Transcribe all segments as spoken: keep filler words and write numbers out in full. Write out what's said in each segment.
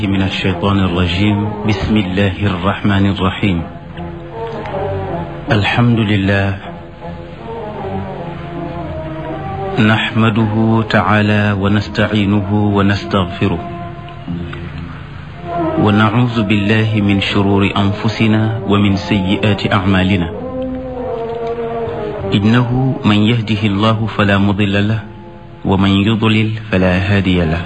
من الشيطان الرجيم بسم الله الرحمن الرحيم الحمد لله نحمده تعالى ونستعينه ونستغفره ونعوذ بالله من شرور أنفسنا ومن سيئات أعمالنا إنه من يهده الله فلا مضل له ومن يضلل فلا هادي له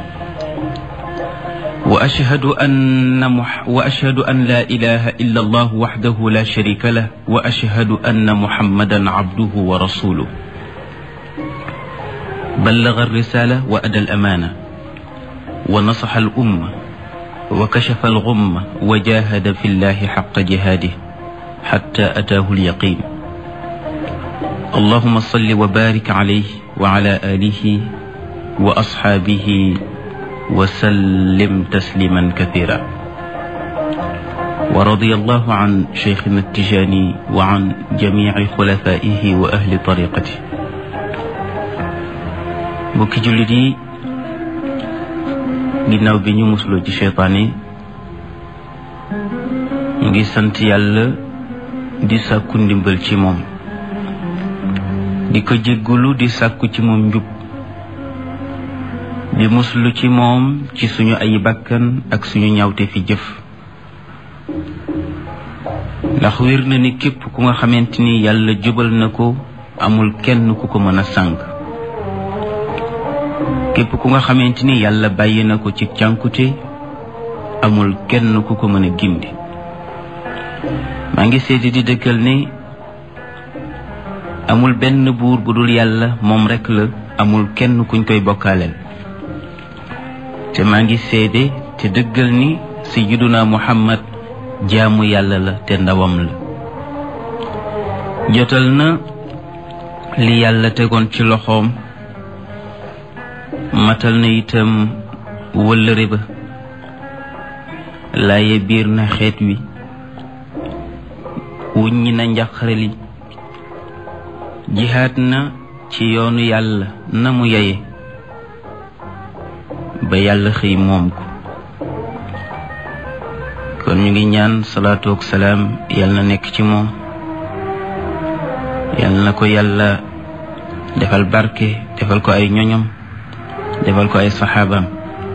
وأشهد أن, مح وأشهد أن لا إله إلا الله وحده لا شريك له وأشهد أن محمدا عبده ورسوله بلغ الرسالة وأدى الأمانة ونصح الأمة وكشف الغمة وجاهد في الله حق جهاده حتى أتاه اليقين اللهم صل وبارك عليه وعلى آله وأصحابه وسلم تسليما كثيرا ورضي الله عن شيخنا التجاني وعن جميع خلفائه وأهل طريقته mbokki jullit yi ginnaaw bi ñu musloo ci seytaan yi ñu ngi sant yàlla di sàkku ndimbal ci moom di ko jéggulu di sàkku ci moom njub di muslu ci moom ci suñu ay bakkan ak suñu ñawte fi jëf ndax wér na ni képp ku nga xamante ni yàlla jubal na ko amul kenn ku ko mën a sànk képp ku nga xamante ni yàlla bàyyi na ko ci cànkute amul kenn ku ko mën a gindi maa ngi seeti di dëkkal ni amul benn buur bu dul yàlla moom rekk la amul kenn kuñ koy bokkaaleel te maa ngi seede te dëggal ni sayyiduna Muhammad jaamu yàlla la te ndawam la jotal na li yàlla tegoon ci loxoom matal na itam wëllëre ba laaye biir na xeet wi wuññi na njaqare li jihaat na ci yoonu yàlla na mu yeye ba yàlla xëy moom ko kon ñu ngi ñaan salaatu ak salaam yàlla na nekk ci moom yàlla na ko yàlla defal barke defal ko ay ñoñom defal ko ay saxaabaam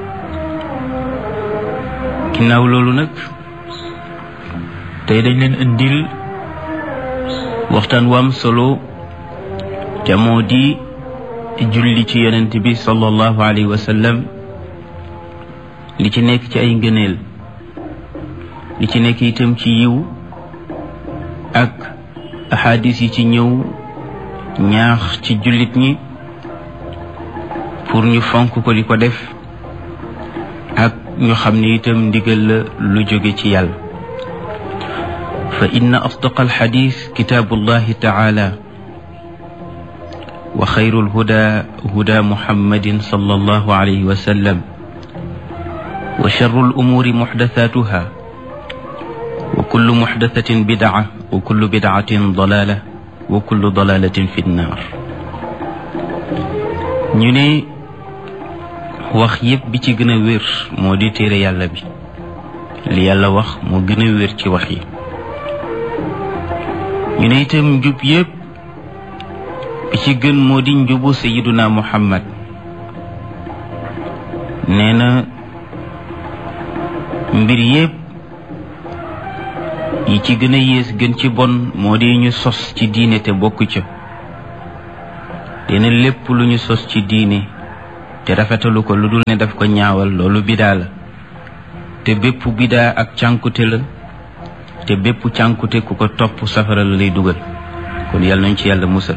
ginnaaw loolu nag tey dañ leen indil waxtaan wu am solo te moo di julli ci yonent bi sallallahu alayhi wa sallam li ci nekk ci ay ngëneel li ci nekk itam ci yiw ak ahadis yi ci ñëw ñaax ci jullit ñi pour ñu fonk ko di ko def ak ñu xam ne itam ndigal la lu jóge ci yàlla fa inna asdaqa alxadis kitaabullahi taala wa xayrul huda huda muhammadin sallallahu alayhi wa sallam wa sharrul umuuri muxdasatuha wa kullu muxdasatin bidaa wa kullu bidaatin dalaala wa kullu dalaalatin fi nnaar ñu ne wax yépp bi ci gën a wér moo di téere yàlla bi li yàlla wax moo gën a wér ci wax yi ñu ne itam njub yépp bi ci gën moo di njubu sayiduna muhammad nee na mbir yépp yi ci gën a yées gën ci bon moo di ñu sos ci diine te bokk ca dina lépp lu ñu sos ci diine te rafetalu ko lu dul ne daf ko ñaawal loolu bidaa la te bépp bidaa ak cànkute la te bépp cànkute ku ko topp safara la lay dugal kon yàlla nañ ci yàlla musal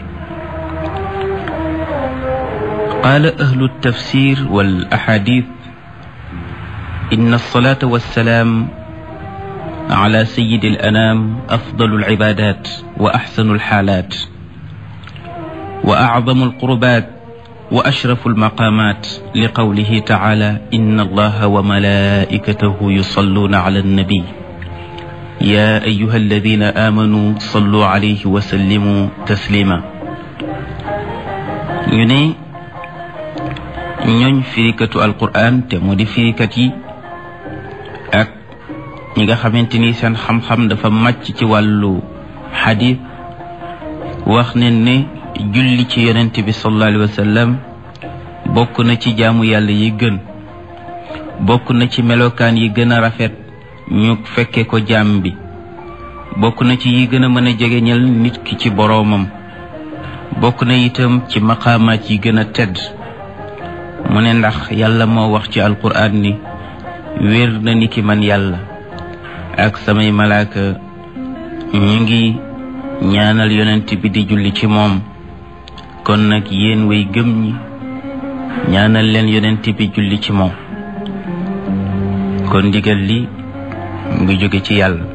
qaala ahlu tafsir wal ahadith inna alsalata wassalaam ala sayidi al anam afdalu al ibadat wa axsanu al xaalaat wa acdamu al qurbat wa ashrafu almaqamat li qawlihi taala inna allaha wa malaikatahu yusalluna ala annabi ya ayuha alladina amanu sallu alayhi wa sallimu taslima ñu ne ñooñ firikatu alquran te moo di firikat yi ak ñi nga xamante ni seen xam-xam dafa màcc ci wàllu xadiis wax ne ne julli ci yonent bi sallallahu alayhi wa sallam bokk na ci jaamu yàlla yi gën, bokk na ci melokaan yi gën a rafet ñu fekke ko jaam bi, bokk na ci yi gën a mën a jegeñal nit ki ci boroomam, bokk na itam ci maqaamaat yi gën a tedd. mu ne ndax yàlla moo wax ci alquraan ni wér na ni ki man yàlla ak samay malaaka ñu ngi ñaanal yonent bi di julli ci moom, kon nag yéen way gëm ñi ñaanal leen yonent bi julli ci moom. kon ndigal li mu ngi jóge ci yàlla.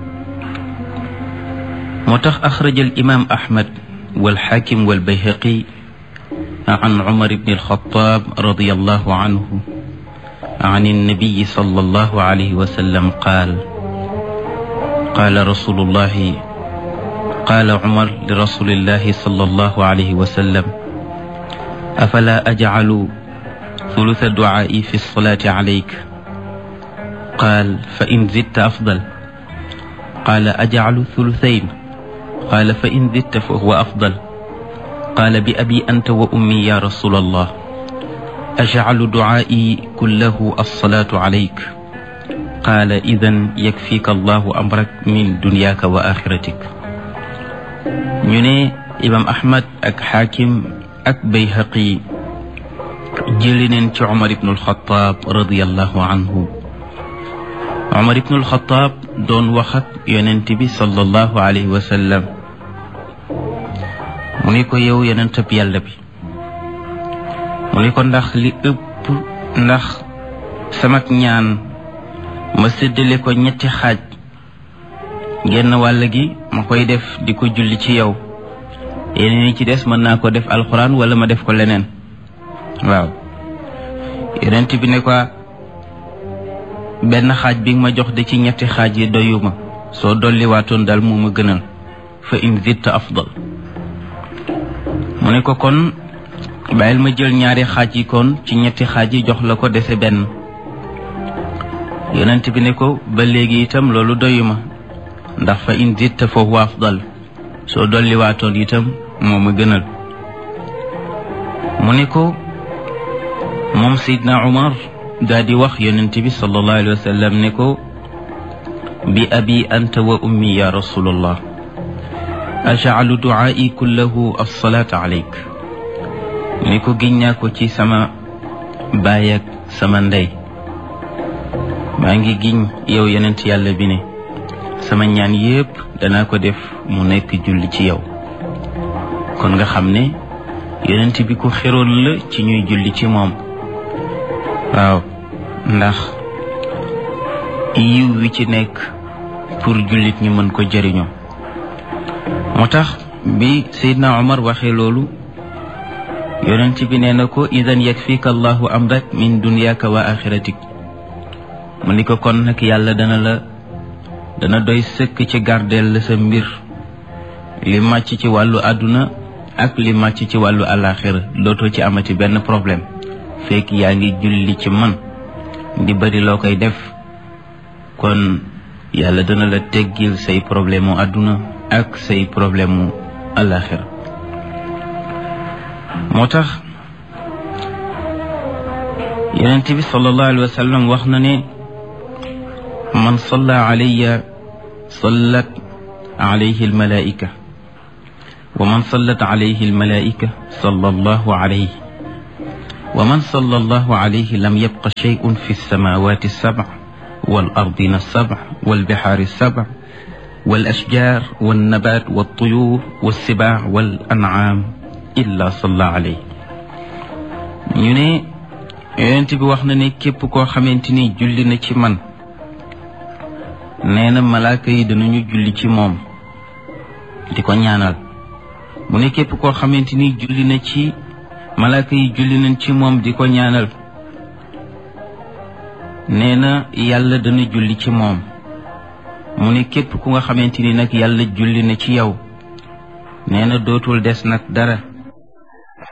moo tax axraja al imam ahmad wal xaakim wal bayhaqi an umar ibn alxataab radiyallahu anhu an annabiyi sallallahu alayhi wa sallam qaal qaala rasulullahi qaala umar li rasulillahi sallallahu alayhi wa sallam afala ajcalu thulutha ducaai fi lsalaati calayk qaal fa in zidta afdal qaala ajcalu thuluthayn qaala fa in zidta fa huwa afdal qaala bi abi anta wa ummi ya rasulallah ajcalu ducaai kullahu alsalaatu calayk qaala idan yakfiika allahu amrak min dunyaaka wa axiratik. ñu ne imam ahmad ak xaakim ak bayhaqi jëli neen ci umar ibnu alxataab radiallahu anhu. umar ibnu alxataab doon wax ak yonent bi sallallahu alayhi wa sallam mu ni ko yow yonentab yàlla bi, mu ni ko ndax li ëpp ndax samak ñaan ma séddale ko ñetti xaaj, genn wàll gi ma koy def di ko julli ci yow, yeneen yi ci des mën naa ko def alxuraan wala ma def ko leneen. waaw yonent bi ne ko benn xaaj bi nga ma jox de ci ñetti xaaj yi doyuma, soo dolli waatoon daal moo ma gënal, fa in zidta afdal. mu ne ko kon bàyyil ma jël ñaari xaaj yi kon ci ñetti xaaj yi jox la ko dese benn. yonent bi ne ko ba léegi itam loolu doyuma, ndax fa in zidta fa huwa afdal, soo dolli waatoon itam moo ma gënal. mu ne ko moom Seydina Umar daa di wax yonent bi sallallahu alayhi wa sallam ne ko bi abi anta wa ummi ya rasulallah ajcalu ducaai kullahu alsalaat alayk. ne ko giñ naa ko ci sama baay ak sama ndey, maa ngi giñ yow yonent yàlla bi ne sama ñaan yépp danaa ko def mu nekk julli ci yow. kon nga xam ne yonent bi ku xeroon la ci ñuy julli ci moom. waaw ndax yiw wi ci nekk pour jullit ñi mën ko jëriñoo. moo tax bi Seydina Omar waxee loolu yonent bi nee na ko idan yakfika allahu amrak min dunyaaka wa axiratik. mu ni ko kon nag yàlla dana la dana doy sëkk ci gardeel la sa mbir, li màcc ci wàllu àdduna ak li màcc ci wàllu àllaaxira dootoo ci amati benn problème fekk yaa ngi julli ci man di bari loo koy def. kon yàlla dana la teggil say problème mu àdduna ak say problème mu àllaaxira. moo tax yonent bi sallallahu alayhi wa sallam wax na ne man salla alayya sallat alayhi almalaika wa man sallat alayhi almalaika salla allahu alayhi wa man salla allahu alayhi lam yabqa shay'un fi alsamawati alsab'a wal ardina alsab'a wal bihari alsab'a wal ashjar wan nabat wat tuyur was sibaa wal an'am illa salla alayhi. ñu ne yonent bi wax na ne képp koo xamante ni julli na ci man nee na malaaka yi danañu julli ci moom di ko ñaanal. mu ne képp koo xamante ni julli na ci malaaka yi julli nañ ci moom di ko ñaanal nee na yàlla dana julli ci moom. mu ne képp ku nga xamante ni nag yàlla julli na ci yow nee na dootul des nag dara